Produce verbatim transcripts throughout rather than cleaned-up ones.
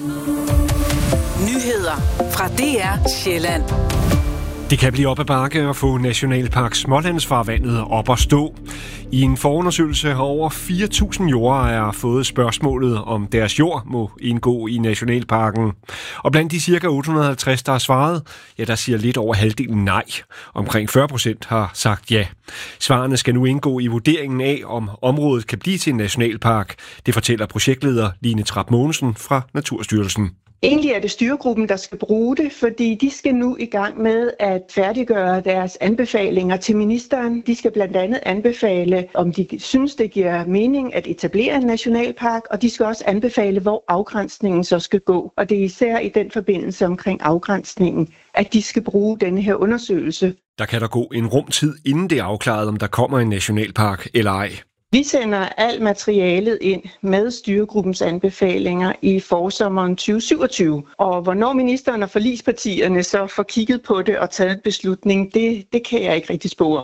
Nyheder fra D R Sjælland. Det kan blive op ad bakke at få Nationalpark Smålandsfarvandet op at stå. I en forundersøgelse har over fire tusind jordejere fået spørgsmålet, om deres jord må indgå i Nationalparken. Og blandt de ca. otte hundrede og halvtreds, der har svaret, ja, der siger lidt over halvdelen nej. Omkring fyrre procent har sagt ja. Svarene skal nu indgå i vurderingen af, om området kan blive til en nationalpark. Det fortæller projektleder Line Trapp Mogensen fra Naturstyrelsen. Egentlig er det styregruppen, der skal bruge det, fordi de skal nu i gang med at færdiggøre deres anbefalinger til ministeren. De skal blandt andet anbefale, om de synes, det giver mening at etablere en nationalpark, og de skal også anbefale, hvor afgrænsningen så skal gå. Og det er især i den forbindelse omkring afgrænsningen, at de skal bruge denne her undersøgelse. Der kan der gå en rum tid, inden det er afklaret, om der kommer en nationalpark eller ej. Vi sender alt materialet ind med styregruppens anbefalinger i forsommeren tyve syvogtyve. Og hvornår ministeren og forligspartierne så får kigget på det og taget en beslutning, det, det kan jeg ikke rigtig spå om.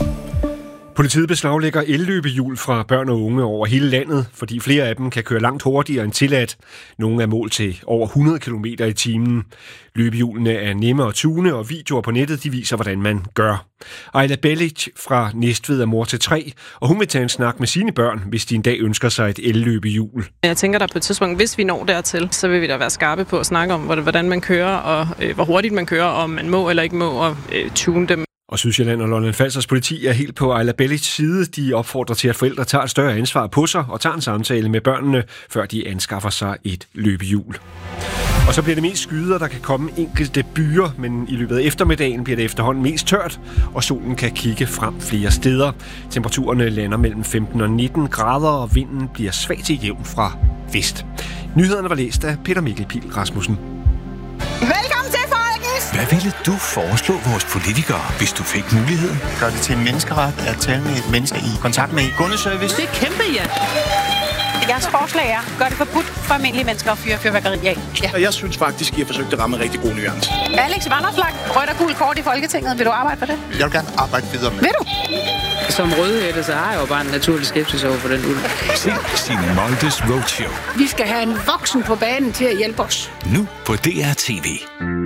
Politiet beslaglægger elløbehjul fra børn og unge over hele landet, fordi flere af dem kan køre langt hurtigere end tilladt. Nogle er målt til over hundrede kilometer i timen. Løbehjulene er nemme at tune, og videoer på nettet de viser, hvordan man gør. Ejla Bellic fra Næstved er mor til tre, og hun vil tage en snak med sine børn, hvis de en dag ønsker sig et elløbehjul. Jeg tænker der på et tidspunkt, hvis vi når dertil, så vil vi da være skarpe på at snakke om, hvordan man kører, og øh, hvor hurtigt man kører, og om man må eller ikke må, og øh, tune dem. Og Sydsjælland og Lolland-Falsters politi er helt på Ejla Bellics side. De opfordrer til, at forældre tager et større ansvar på sig og tager en samtale med børnene, før de anskaffer sig et løbehjul. Og så bliver det mest skyder, der kan komme enkelte byer, men i løbet af eftermiddagen bliver det efterhånden mest tørt, og solen kan kigge frem flere steder. Temperaturerne lander mellem femten og nitten grader, og vinden bliver svag til jævn fra vest. Nyhederne var læst af Peter Mikkel Pihl Rasmussen. Velkommen til, folkens! Hvad ville du foreslå vores politikere, hvis du fik muligheden? Gør det til en menneskeret at tale med et menneske i kontakt med kundeservice? Det er kæmpe, ja! Jeres forslag er, gør det forbudt for almindelige mennesker at fyre fyrværkeri af. Ja. Jeg synes faktisk, I har forsøgt at ramme en rigtig god nuance. Alex Vanopslagh, rødt og gul kort i Folketinget. Vil du arbejde for det? Jeg vil gerne arbejde videre med. Vil du? Som rødhætte, så har jeg jo bare en naturlig skepsis over for den ulv. Se Signe Moldes Roadshow. Vi skal have en voksen på banen til at hjælpe os. Nu på D R T V.